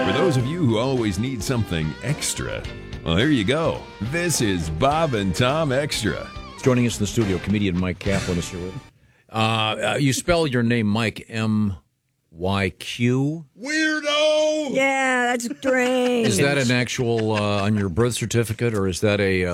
For those of you who always need something extra, well, here you go. This is Bob and Tom Extra. Joining us in the studio, comedian Mike Kaplan is here with us. You spell your name Mike, M-Y-Q. Weirdo! Yeah, that's strange. Is that an actual on your birth certificate, or is that a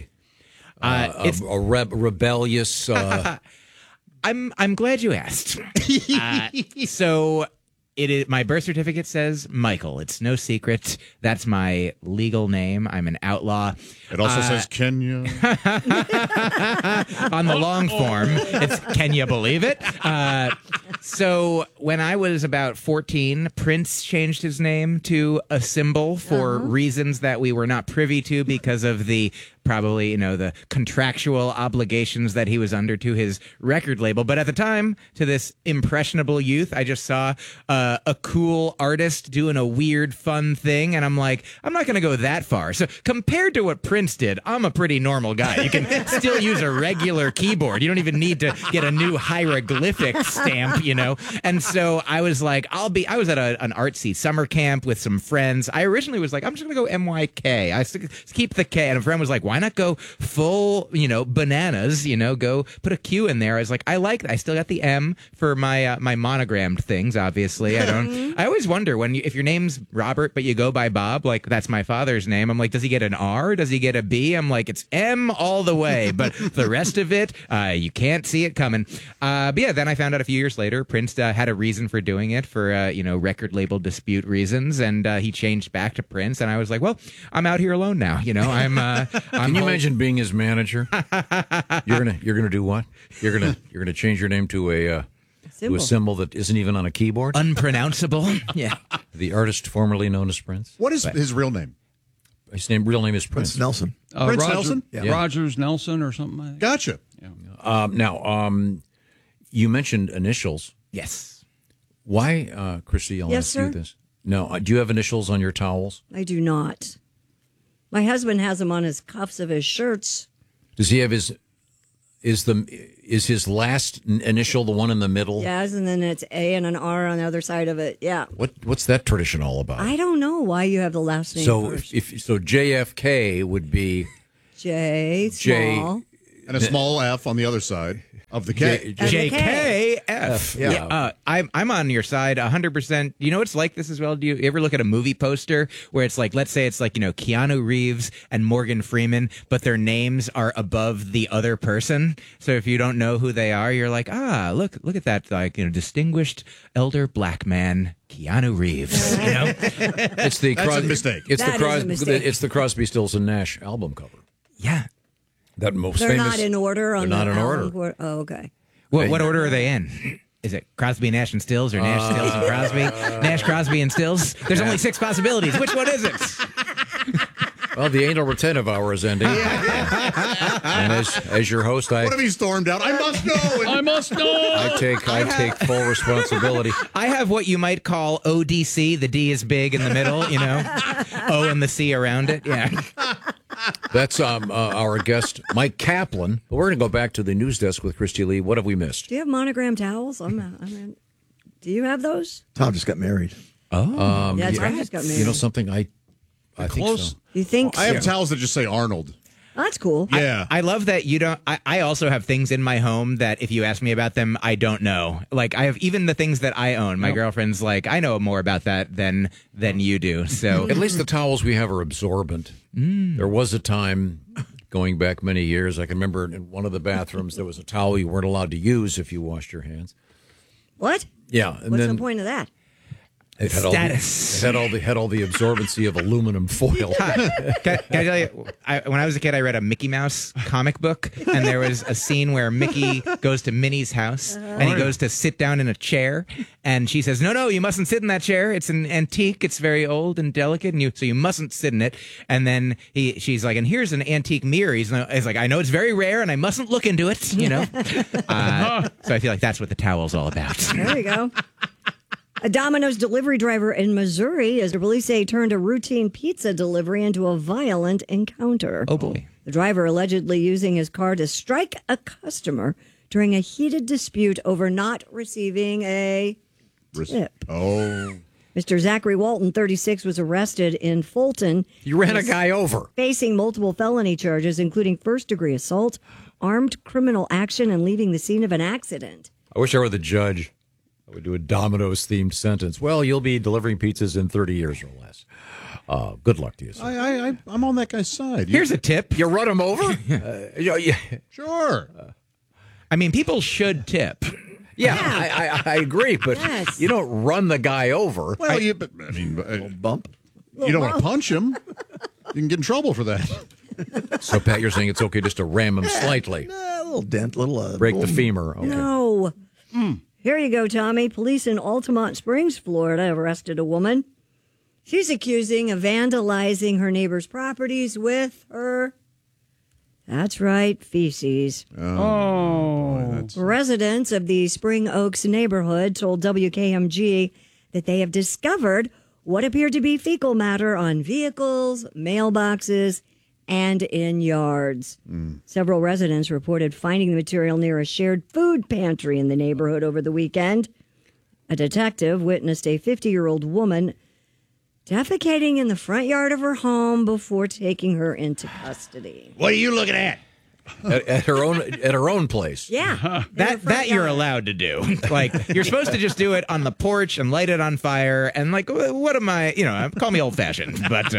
rebellious? I'm glad you asked. So it is. My birth certificate says Michael. It's no secret. That's my legal name. I'm an outlaw. It also says Kenya. On the long form, it's can you believe it? So when I was about 14, Prince changed his name to a symbol for reasons that we were not privy to because of the probably, the contractual obligations that he was under to his record label. But at the time, to this impressionable youth, I just saw a cool artist doing a weird, fun thing. And I'm like, I'm not going to go that far. So compared to what Prince did, I'm a pretty normal guy. You can still use a regular keyboard. You don't even need to get a new hieroglyphic stamp, And so I was like, I was at an artsy summer camp with some friends. I originally was like, I'm just going to go MYK. I keep the K. And a friend was like, why not go full, bananas, go put a Q in there. I was like, I like that. I still got the M for my my monogrammed things, obviously. I always wonder if your name's Robert, but you go by Bob, like that's my father's name. I'm like, does he get an R? Does he get a B? I'm like, it's M all the way, but the rest of it, you can't see it coming. But yeah, then I found out a few years later, Prince had a reason for doing it for, record label dispute reasons. And he changed back to Prince. And I was like, well, I'm out here alone now. Can you imagine being his manager? You're gonna do what? You're gonna change your name to a symbol that isn't even on a keyboard? Unpronounceable. Yeah. The artist formerly known as Prince. What is his real name? His real name is Prince Nelson. Prince Nelson? Yeah. Rogers Nelson or something like that. Gotcha. Yeah. Now, you mentioned initials. Yes. Why, Christy, I'll ask you this. No, do you have initials on your towels? I do not. My husband has them on his cuffs of his shirts. Does he have his... Is his last initial the one in the middle? Yes, and then it's A and an R on the other side of it. Yeah. What's that tradition all about? I don't know why you have the last name first. So JFK would be J, small. And a small F on the other side of the K. JKF. Yeah. I'm on your side 100%. You know what's like this as well? Do you ever look at a movie poster where it's like, let's say it's like, Keanu Reeves and Morgan Freeman, but their names are above the other person. So if you don't know who they are, you're like, look at that, distinguished elder black man, Keanu Reeves. It's the That's a mistake. It's the Crosby, Stills and Nash album cover. Yeah. That most They're famous. not in order. They're not in order. Oh, okay. What order are they in? Is it Crosby, Nash, and Stills, or Nash, Stills, and Crosby? Nash, Crosby, and Stills? There's only 6 possibilities. Which one is it? Well, the anal retentive hour is ending. And as your host, What if he stormed out? I must know. I must know. I take full responsibility. I have what you might call ODC. The D is big in the middle, O and the C around it. Yeah. That's our guest, Mike Kaplan. We're going to go back to the news desk with Christy Lee. What have we missed? Do you have monogram towels? Do you have those? Tom just got married. Oh, yeah, Tom just got married. You know something? I think Close. so. You think? I have towels that just say Arnold. Oh, that's cool. Yeah. I love that you don't. I also have things in my home that if you ask me about them, I don't know. Like I have even the things that I own. My girlfriend's like, I know more about that than you do. So At least the towels we have are absorbent. There was a time, going back many years, I can remember in one of the bathrooms there was a towel you weren't allowed to use if you washed your hands. What? Yeah. And What's then the point of that? it had Status. It had all the absorbency of aluminum foil. Can I tell you, when I was a kid, I read a Mickey Mouse comic book, and there was a scene where Mickey goes to Minnie's house, and he goes to sit down in a chair, and she says, no, you mustn't sit in that chair. It's an antique. It's very old and delicate, and so you mustn't sit in it. And then she's like, and here's an antique mirror. He's like, I know it's very rare, and I mustn't look into it, So I feel like that's what the towel's all about. There you go. A Domino's delivery driver in Missouri, as the police say, turned a routine pizza delivery into a violent encounter. Oh, boy. The driver allegedly using his car to strike a customer during a heated dispute over not receiving a tip. Oh. Mr. Zachary Walton, 36, was arrested in Fulton. You ran a guy over. Facing multiple felony charges, including first-degree assault, armed criminal action, and leaving the scene of an accident. I wish I were the judge. I would do a Domino's-themed sentence. Well, you'll be delivering pizzas in 30 years or less. Good luck to you, sir. I'm on that guy's side. Here's a tip. You run him over? Sure. I mean, people should tip. Yeah, I agree, but Yes. you don't run the guy over. Well, Bump. you don't want to punch him. You can get in trouble for that. So, Pat, you're saying it's okay just to ram him slightly. A little dent, little Break the femur. Okay. No. Here you go, Tommy. Police in Altamont Springs, Florida, arrested a woman. She's accusing of vandalizing her neighbor's properties with her, that's right, feces. Residents of the Spring Oaks neighborhood told WKMG that they have discovered what appeared to be fecal matter on vehicles, mailboxes, and in yards. Several residents reported finding the material near a shared food pantry in the neighborhood over the weekend. A detective witnessed a 50-year-old woman defecating in the front yard of her home before taking her into custody. What are you looking at? At her own place. Yeah. That you're allowed to do. Like, you're supposed to just do it on the porch and light it on fire. And like, what am I, call me old fashioned, but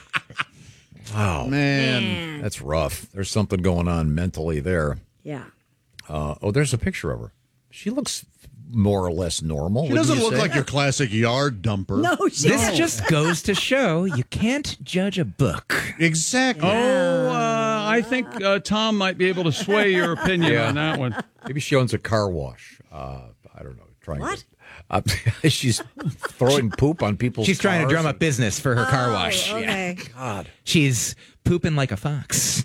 Wow, Man. that's rough. There's something going on mentally there. Yeah. There's a picture of her. She looks more or less normal. She wouldn't doesn't you look say? like your classic yard dumper. No, she this just goes to show you can't judge a book. Exactly. I think Tom might be able to sway your opinion on that one. Maybe she owns a car wash. I don't know. Trying What? She's throwing poop on people's She's trying to cars drum up business for her car wash. Okay. God. She's pooping like a fox.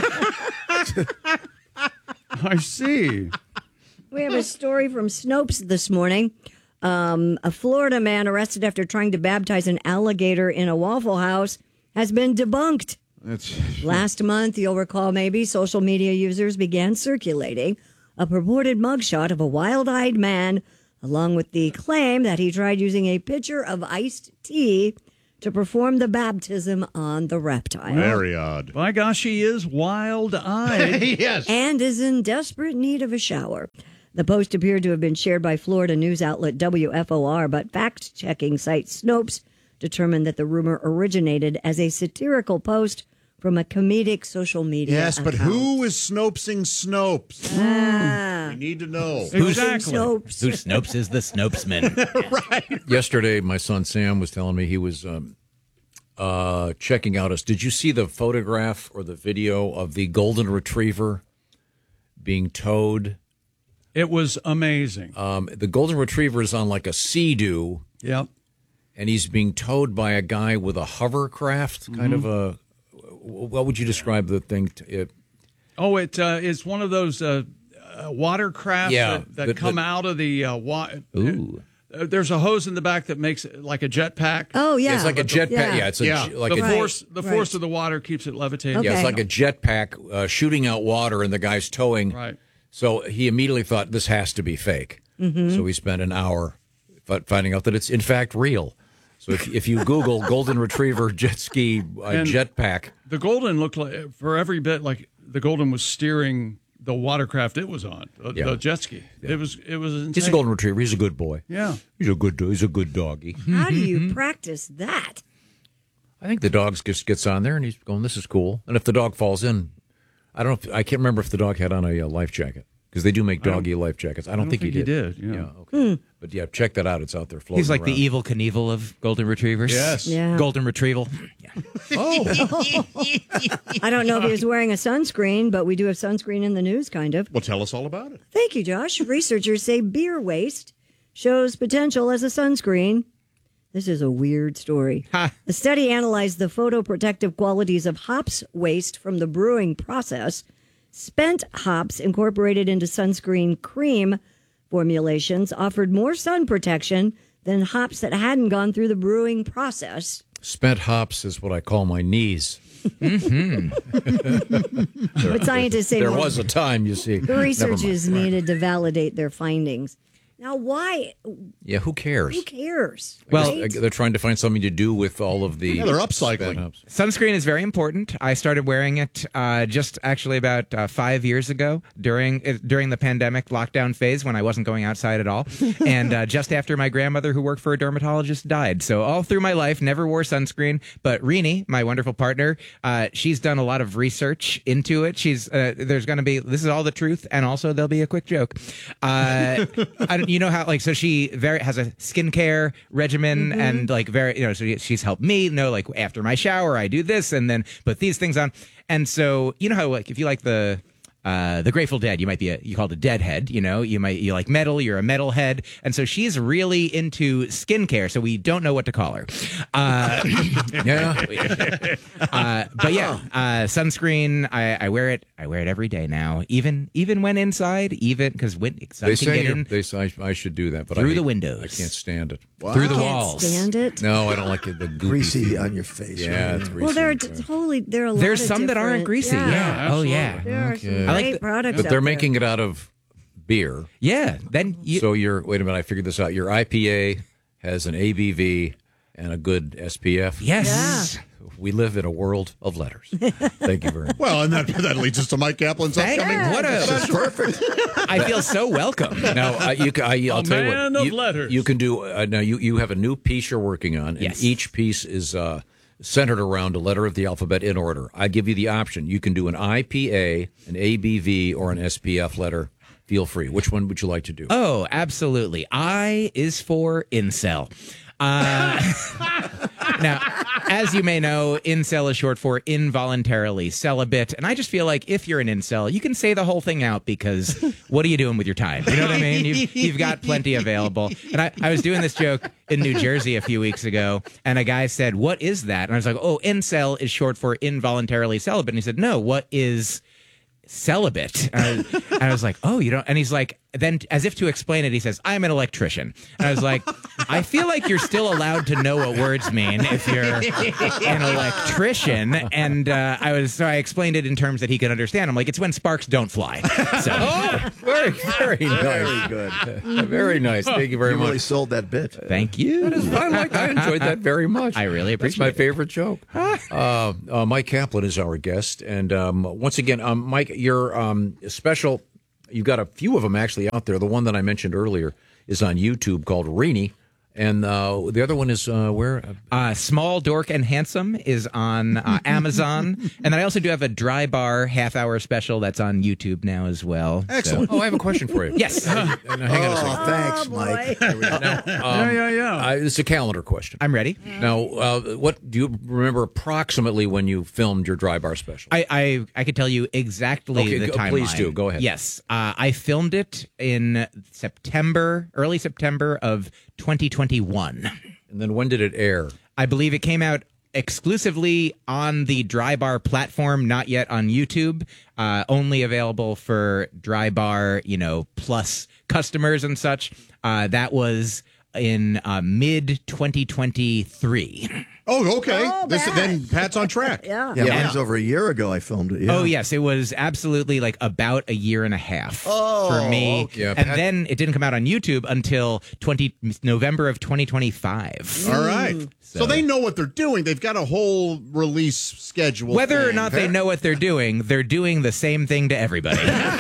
I see. We have a story from Snopes this morning. A Florida man arrested after trying to baptize an alligator in a Waffle House has been debunked. Last month, you'll recall maybe, social media users began circulating a purported mugshot of a wild-eyed man, along with the claim that he tried using a pitcher of iced tea to perform the baptism on the reptile. Very odd. By gosh, he is wild-eyed. Yes. And is in desperate need of a shower. The post appeared to have been shared by Florida news outlet WFOR, but fact-checking site Snopes determined that the rumor originated as a satirical post from a comedic social media Yes, but account. who is Snopesing Snopes? We need to know. Exactly. Snopes. Who Snopes is the Snopesman? Yesterday, my son Sam was telling me he was checking out us. Did you see the photograph or the video of the golden retriever being towed? It was amazing. The golden retriever is on like a Sea-Doo, Yep. and he's being towed by a guy with a hovercraft, kind of a. What would you describe the thing? It's one of those watercraft Yeah, that come out of the water. There's a hose in the back that makes it like a jetpack. Oh, yeah. It's like a jetpack. Yeah, it's like the a force. The Right. force of the water keeps it levitating. Okay. Yeah, it's like a jetpack shooting out water, and the guy's towing. Right. So he immediately thought this has to be fake. Mm-hmm. So he spent an hour finding out that it's in fact real. So if you Google golden retriever jet ski jetpack, The Golden looked like, for every bit, like the Golden was steering the watercraft it was on, the jet ski. It was insane. he's a golden retriever. He's a good boy. Yeah. He's a good doggy. How do you practice that? I think the dog just gets on there and he's going, "This is cool." And if the dog falls in, I can't remember if the dog had on a life jacket because they do make doggy life jackets. I don't think he did. Yeah. Okay. But yeah, check that out. It's out there floating. He's like around. the evil Knievel of golden retrievers. Yes. Yeah. Golden retrieval. Yeah. I don't know if he was wearing a sunscreen, but we do have sunscreen in the news, kind of. Well, tell us all about it. Thank you, Josh. Researchers say beer waste shows potential as a sunscreen. This is a weird story. The study analyzed the photoprotective qualities of hops waste from the brewing process. Spent hops incorporated into sunscreen cream formulations offered more sun protection than hops that hadn't gone through the brewing process. Spent hops is what I call my knees. But scientists say There more was a time, you see. research Never mind. is needed to validate their findings. Now, why? Yeah, who cares? Who cares? Well, right? They're trying to find something to do with all of the. Yeah, they're upcycling. Sunscreen is very important. I started wearing it just actually about 5 years ago during the pandemic lockdown phase when I wasn't going outside at all, and just after my grandmother, who worked for a dermatologist, died. So all through my life, never wore sunscreen. But Rini, my wonderful partner, she's done a lot of research into it. She's there's going to be, this is all the truth, and also there'll be a quick joke. You know how, like, so she has a skincare regimen, and like so she's helped me know, like, after my shower I do this and then put these things on. And so you know how, like, if you like the Grateful Dead, you might be you called a deadhead, you like metal, you're a metalhead. And so she's really into skincare, so we don't know what to call her. But sunscreen, I wear it every day now, even when inside, even because sun can get in. They say I should do that, but through the windows. I can't stand it. Wow. Through the Can't walls. stand it. No, I don't like it. The goopy Greasy feeling. on your face. Yeah, right? it's greasy. Well, there are a lot There's of some that aren't different- greasy. Yeah. Oh, yeah. There are some Okay. I like great products But out they're there. making it out of beer. Yeah. Then you. So wait a minute, I figured this out. Your IPA has an ABV and a good SPF. Yes. We live in a world of letters. Thank you very much. Well, and that leads us to Mike Kaplan's Thank upcoming. you. What a That's perfect. I feel so welcome. Now, I'll tell you man what. of letters. You can do. Now, you have a new piece you're working on, and Yes. each piece is centered around a letter of the alphabet in order. I give you the option. You can do an IPA, an ABV, or an SPF letter. Feel free. Which one would you like to do? Oh, absolutely. I is for incel. Now, as you may know, incel is short for involuntarily celibate. And I just feel like if you're an incel, you can say the whole thing out, because what are you doing with your time? You know what I mean? You've got plenty available. And I was doing this joke in New Jersey a few weeks ago, and a guy said, "What is that?" And I was like, "Oh, incel is short for involuntarily celibate." And he said, "No, what is celibate?" And I was like, "Oh, you don't?" And he's like, then as if to explain it, he says, "I'm an electrician." And I was like, I feel like you're still allowed to know what words mean if you're an electrician. And so I explained it in terms that he could understand. I'm like, it's when sparks don't fly. So Very, very nice. Very good. Very nice. Thank you very You much. really sold that bit. thank you. I enjoyed that very much. I really That's appreciate my it. favorite joke. Mike Kaplan is our guest, and once again, Mike, your special. You've got a few of them actually out there. The one that I mentioned earlier is on YouTube called Rini, and the other one is where? Small, Dork, and Handsome is on Amazon. And then I also do have a Dry Bar half-hour special that's on YouTube now as well. Excellent. Oh, I have a question for you. Yes. Hang on a second. Oh, thanks, Mike. Yeah. It's a calendar question. I'm ready. Now, what do you remember approximately when you filmed your Dry Bar special? I could tell you exactly Okay, the timeline. please do. Go ahead. Yes. I filmed it in early September of 2021. And then when did it air? I believe it came out exclusively on the Dry Bar platform, not yet on YouTube. Only available for Dry Bar, Plus customers and such. That was in mid 2023. Oh, okay. Oh, Then Pat's on track. Yeah. Yeah, mine was over a year ago. I filmed it. Yeah. Oh, yes. It was absolutely like about a year and a half Oh, for me. okay. Yeah, and Pat- then it didn't come out on YouTube until November of 2025. All right. So they know what they're doing. They've got a whole release schedule. Whether or thing. not they know what they're doing the same thing to everybody.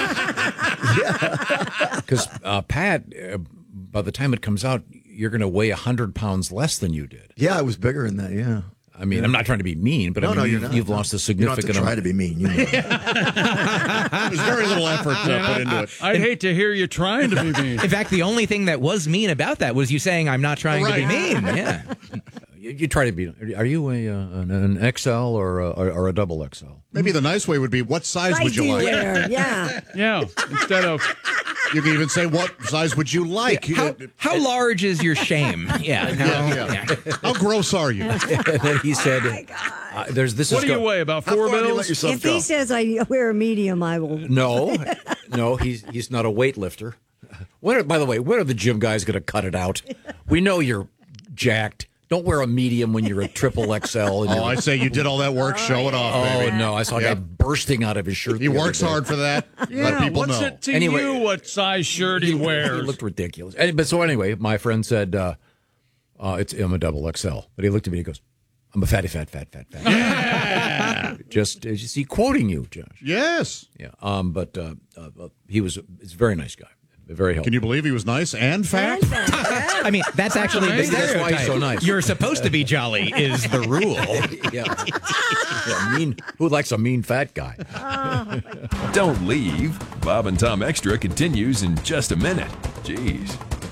Because Pat, by the time it comes out, you're going to weigh 100 pounds less than you did. Yeah, I was bigger than that. Yeah. I mean, I'm not trying to be mean, but No, you're you've not. lost a You don't have significant to try amount. to be mean. You know. There's very little effort put into it. I'd hate to hear you trying to be mean. In fact, the only thing that was mean about that was you saying I'm not trying to be Right. mean. Yeah. You try to be. Are you an XL or a double XL? Maybe the nice way would be, what size Size would do you you like? wear? Yeah. Yeah. Instead of You can even say, what size would you like? How large is your shame? Yeah. No. Yeah. How gross are you? And then he said, "This what is do you weigh? About How 4 far do you let bills? yourself If go? he says I wear a medium, I will. No, he's not a weightlifter. By the way, when are the gym guys going to cut it out? We know you're jacked. Don't wear a medium when you're a triple XL. Oh, I say you did all that work. Show it off, Oh, baby. no. I saw a guy bursting out of his shirt. He works hard for that. Let people what's know. it to Anyway, you what size shirt he He wears? looked ridiculous. So anyway, my friend said, I'm a double XL. But he looked at me and he goes, I'm a fatty, fat. Yeah. Just, is he quoting you, Josh? Yes. Yeah. But he's a very nice guy. Very helpful. Can you believe he was nice and fat? I mean, that's actually the Maybe that's why stereotype. he's so nice. You're supposed to be jolly is the rule. Yeah, mean. Who likes a mean fat guy? Don't leave. Bob and Tom Extra continues in just a minute. Jeez.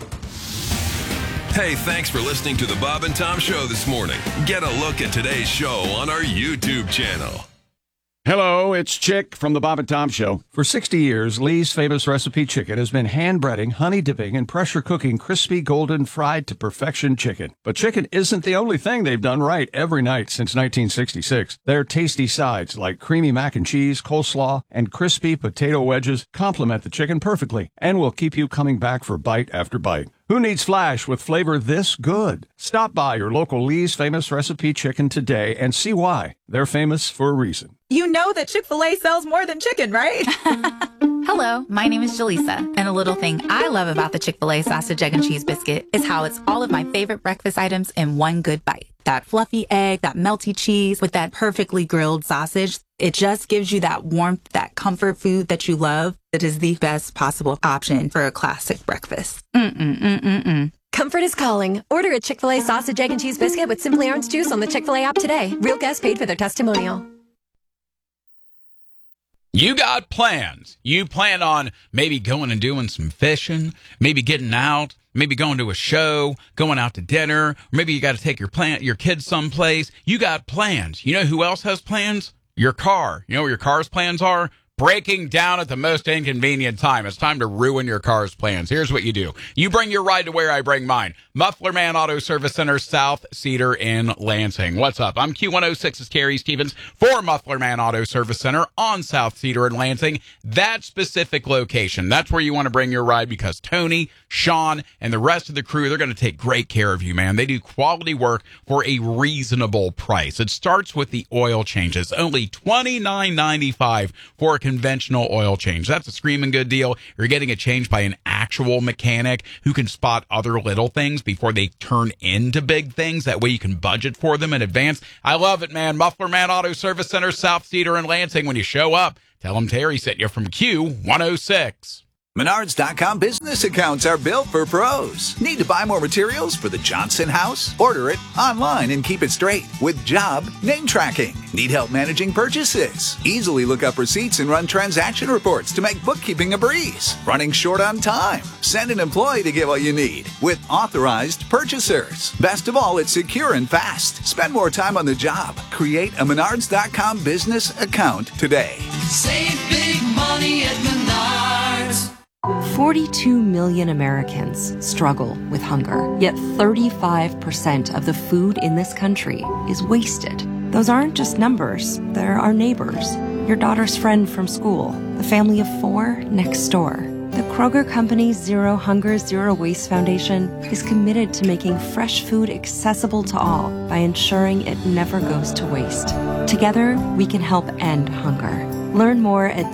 Hey, thanks for listening to the Bob and Tom Show this morning. Get a look at today's show on our YouTube channel. Hello, it's Chick from the Bob and Tom Show. For 60 years, Lee's Famous Recipe Chicken has been hand-breading, honey-dipping, and pressure-cooking crispy, golden, fried to perfection chicken. But chicken isn't the only thing they've done right every night since 1966. Their tasty sides, like creamy mac and cheese, coleslaw, and crispy potato wedges, complement the chicken perfectly and will keep you coming back for bite after bite. Who needs flash with flavor this good? Stop by your local Lee's Famous Recipe Chicken today and see why. They're famous for a reason. You know that Chick-fil-A sells more than chicken, right? Hello, my name is Jaleesa, and a little thing I love about the Chick-fil-A sausage, egg, and cheese biscuit is how it's all of my favorite breakfast items in one good bite. That fluffy egg, that melty cheese with that perfectly grilled sausage. It just gives you that warmth, that comfort food that you love. It is the best possible option for a classic breakfast. Comfort is calling. Order a Chick-fil-A sausage, egg, and cheese biscuit with Simply Orange juice on the Chick-fil-A app today. Real guests paid for their testimonial. You got plans. You plan on maybe going and doing some fishing, maybe getting out, maybe going to a show, going out to dinner, or maybe you got to take your kids someplace. You got plans. You know who else has plans? Your car. You know what your car's plans are? Breaking down at the most inconvenient time. It's time to ruin your car's plans. Here's what you do. You bring your ride to where I bring mine. Muffler Man Auto Service Center, South Cedar in Lansing. What's up? I'm Q106's Carrie Stevens for Muffler Man Auto Service Center on South Cedar in Lansing. That specific location. That's where you want to bring your ride because Tony, Sean, and the rest of the crew, they're going to take great care of you, man. They do quality work for a reasonable price. It starts with the oil changes. Only $29.95 for a conventional oil change. That's a screaming good deal. You're getting it changed by an actual mechanic who can spot other little things before they turn into big things. That way you can budget for them in advance. I love it, man. Muffler Man Auto Service Center, South Cedar in Lansing. When you show up, tell them Terry sent you from Q106. Menards.com business accounts are built for pros. Need to buy more materials for the Johnson house? Order it online and keep it straight with job name tracking. Need help managing purchases? Easily look up receipts and run transaction reports to make bookkeeping a breeze. Running short on time? Send an employee to get what you need with authorized purchasers. Best of all, it's secure and fast. Spend more time on the job. Create a Menards.com business account today. Save big money at Menards. 42 million Americans struggle with hunger, yet 35% of the food in this country is wasted. Those aren't just numbers, they're our neighbors, your daughter's friend from school, the family of 4 next door. The Kroger Company's Zero Hunger, Zero Waste Foundation is committed to making fresh food accessible to all by ensuring it never goes to waste. Together, we can help end hunger. Learn more at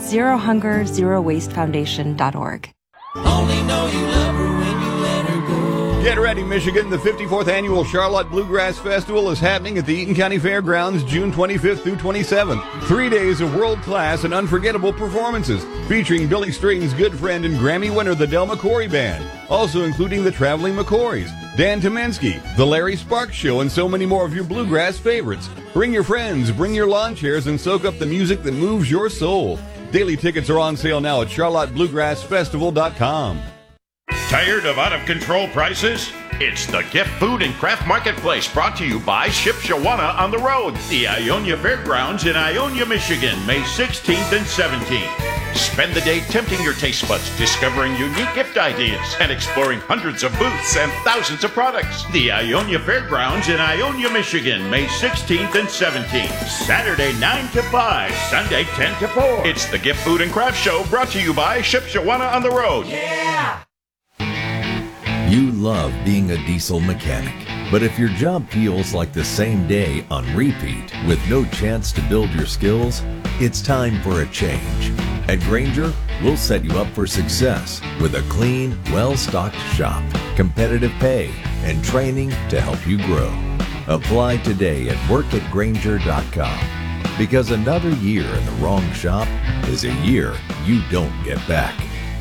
zerohunger.zerowastefoundation.org. Only know you love her when you let her go. Get ready, Michigan. The 54th Annual Charlotte Bluegrass Festival is happening at the Eaton County Fairgrounds June 25th through 27th. 3 days of world-class and unforgettable performances featuring Billy String's good friend and Grammy winner, the Del McCoury Band, also including the Traveling McCoys, Dan Tomensky, the Larry Sparks Show, and so many more of your bluegrass favorites. Bring your friends, bring your lawn chairs, and soak up the music that moves your soul. Daily tickets are on sale now at charlottebluegrassfestival.com. Tired of out-of-control prices? It's the Gift Food and Craft Marketplace, brought to you by Ship Shawana on the Road, the Ionia Fairgrounds in Ionia, Michigan, May 16th and 17th. Spend the day tempting your taste buds, discovering unique gift ideas, and exploring hundreds of booths and thousands of products. The Ionia Fairgrounds in Ionia, Michigan, May 16th and 17th. Saturday 9 to 5, Sunday 10 to 4. It's the Gift Food and Craft Show, brought to you by Ship Shawana on the Road. Yeah! You love being a diesel mechanic. But if your job feels like the same day on repeat with no chance to build your skills, it's time for a change. At Grainger, we'll set you up for success with a clean, well-stocked shop, competitive pay, and training to help you grow. Apply today at workatgrainger.com, because another year in the wrong shop is a year you don't get back.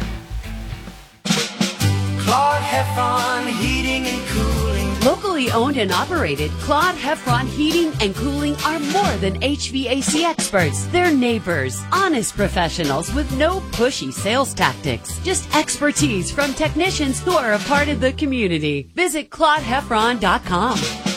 Claude Heffron Heating and Cooling. Locally owned and operated, Claude Heffron Heating and Cooling are more than HVAC experts. They're neighbors, honest professionals with no pushy sales tactics. Just expertise from technicians who are a part of the community. Visit ClaudeHeffron.com.